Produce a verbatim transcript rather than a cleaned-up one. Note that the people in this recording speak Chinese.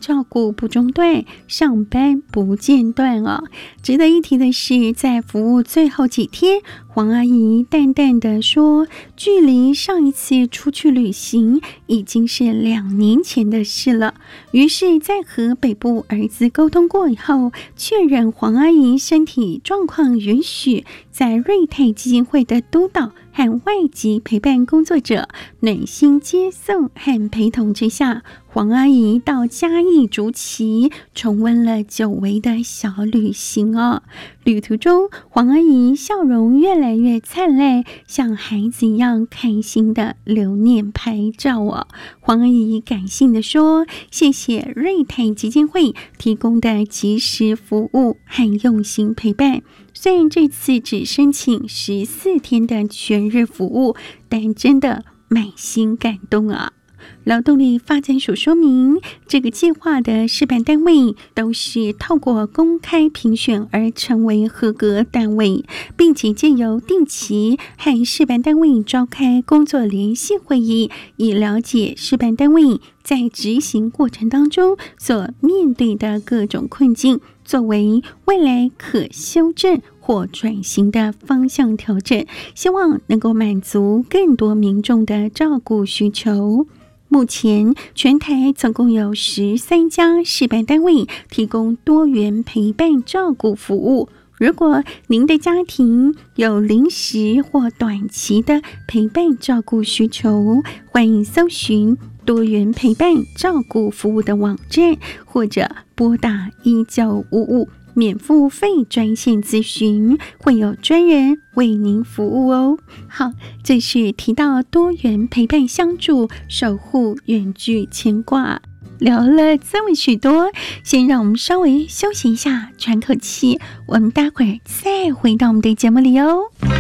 照顾不中断，上班不间断哦。值得一提的是，在服务最后几天，黄阿姨淡淡的说，距离上一次出去旅行已经是两年前的事了。于是在和北部儿子沟通过以后，确认黄阿姨身体状况允许，在瑞泰基金会的督导和外籍陪伴工作者暖心接送和陪同之下，黄阿姨到嘉义竹崎重温了久违的小旅行哦。旅途中，黄阿姨笑容越来越灿烂，像孩子一样开心的留念拍照哦。黄阿姨感性的说，谢谢瑞泰基金会提供的及时服务和用心陪伴。虽然这次只申请十四天的全日服务，但真的满心感动啊。劳动力发展署说明，这个计划的示范单位都是透过公开评选而成为合格单位，并且借由定期和示范单位召开工作联系会议，以了解示范单位在执行过程当中所面对的各种困境，作为未来可修正或转型的方向调整，希望能够满足更多民众的照顾需求。目前全台总共有十三家示范单位提供多元陪伴照顾服务。如果您的家庭有临时或短期的陪伴照顾需求，欢迎搜寻多元陪伴照顾服务的网站，或者拨打一九五五免付费专线咨询，会有专人为您服务哦。好，这是提到多元陪伴相助，守护远距牵挂。聊了这么许多，先让我们稍微休息一下，喘口气，我们待会儿再回到我们的节目里哦。